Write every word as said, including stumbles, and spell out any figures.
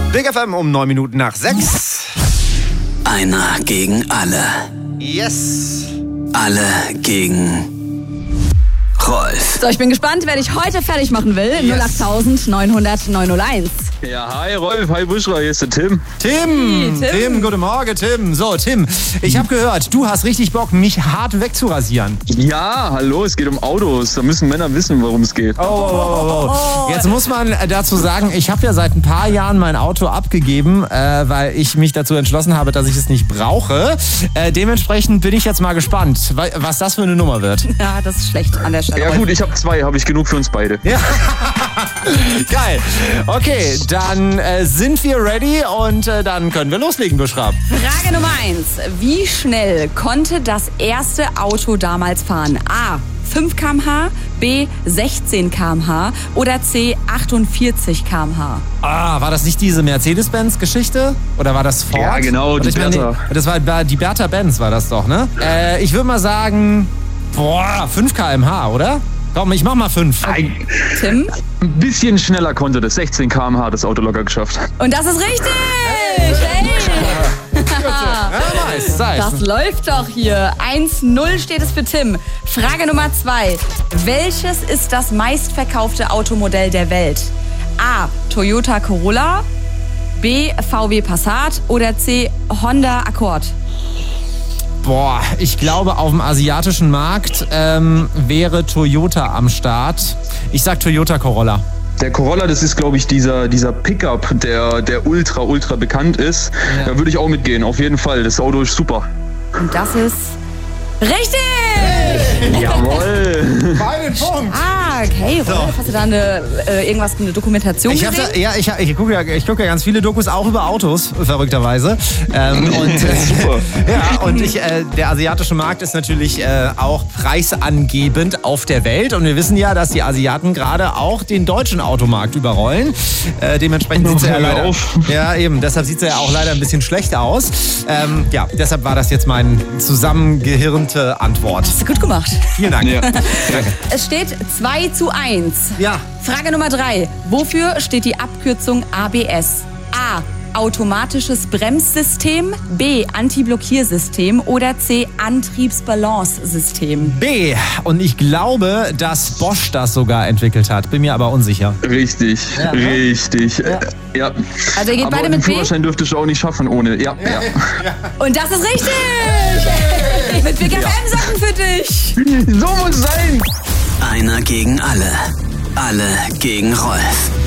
Big F M um neun Minuten nach sechs. Einer gegen alle. Yes. Alle gegen Rolf. So, ich bin gespannt, wer dich heute fertig machen will. Yes. null acht neun null null neun null eins. Ja, hi Rolf, hi Buschra, hier ist der Tim. Tim, Hey, Tim. Tim, guten Morgen, Tim. So, Tim, ich habe gehört, du hast richtig Bock, mich hart wegzurasieren. Ja, hallo, es geht um Autos. Da müssen Männer wissen, worum es geht. Oh, oh, oh, oh. Jetzt muss man dazu sagen, ich habe ja seit ein paar Jahren mein Auto abgegeben, äh, weil ich mich dazu entschlossen habe, dass ich es nicht brauche. Äh, dementsprechend bin ich jetzt mal gespannt, was das für eine Nummer wird. Ja, das ist schlecht an der Stelle. Ja gut, ich habe zwei, habe ich genug für uns beide. Ja. Geil. Okay, dann äh, sind wir ready und äh, dann können wir loslegen, Buschra. Frage Nummer eins. Wie schnell konnte das erste Auto damals fahren? A. fünf Kilometer pro Stunde, B. sechzehn Kilometer pro Stunde oder C. achtundvierzig Kilometer pro Stunde? Ah, war das nicht diese Mercedes-Benz-Geschichte? Oder war das Ford? Ja, genau, Und die ich meine, Bertha. Das war die Bertha Benz, war das doch, ne? Äh, ich würde mal sagen, boah, fünf Kilometer pro Stunde, oder? Komm, ich mach mal fünf. Ein, Tim? ein bisschen schneller konnte das. sechzehn Kilometer pro Stunde das Auto locker geschafft. Und das ist richtig! Hey! Ja, nice, nice. Das läuft doch hier. eins null steht es für Tim. Frage Nummer zwei. Welches ist das meistverkaufte Automodell der Welt? A. Toyota Corolla, B. V W Passat oder C. Honda Accord? Boah, ich glaube, auf dem asiatischen Markt ähm, wäre Toyota am Start. Ich sag Toyota Corolla. Der Corolla, das ist, glaube ich, dieser, dieser Pickup, der, der ultra, ultra bekannt ist. Ja. Da würde ich auch mitgehen, auf jeden Fall. Das Auto ist super. Und das ist richtig! Jawohl. Einen Punkt. Ah, okay. Rolf, hast du da eine, äh, irgendwas, eine Dokumentation Ich, hab gesehen? da, ja, ich, ich gucke ja, ich guck ja ganz viele Dokus, auch über Autos, verrückterweise. Ähm, und, äh, Super. ja, und ich, äh, der asiatische Markt ist natürlich äh, auch preisangebend auf der Welt. Und wir wissen ja, dass die Asiaten gerade auch den deutschen Automarkt überrollen. Äh, dementsprechend sieht es ja Hör leider... auf. Ja, eben. Deshalb sieht es ja auch leider ein bisschen schlecht aus. Ähm, ja, deshalb war das jetzt meine zusammengehirnte Antwort. Hast du gut gemacht. Vielen Dank. Ja. Danke. Es steht zwei zu eins. Ja. Frage Nummer drei. Wofür steht die Abkürzung A B S? A. Automatisches Bremssystem, B. Antiblockiersystem oder C. Antriebsbalancesystem? B. Und ich glaube, dass Bosch das sogar entwickelt hat. Bin mir aber unsicher. Richtig, Ja, ne? richtig. Ja. ja. Also ihr geht Aber beide den mit B? Führerschein dürftest du auch nicht schaffen ohne. Ja, ja. Und das ist richtig! Hey, mit Big F M-Sachen für dich! So muss es sein. Einer gegen alle. Alle gegen Rolf.